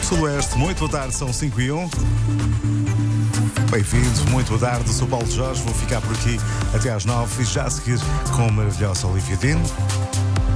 Sudoeste, muito boa tarde, são 5 e 1. Bem-vindos, muito boa tarde, sou Paulo Jorge, vou ficar por aqui até às 9 e já a seguir com o maravilhoso Olivia Dean.